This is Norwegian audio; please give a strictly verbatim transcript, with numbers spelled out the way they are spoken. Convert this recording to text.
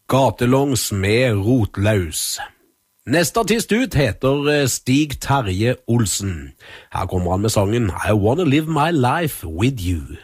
Gatelongs med Rotlaus. Neste artist ut heter Stig Terje Olsen. Her kommer han med sangen I Wanna Live My Life With You.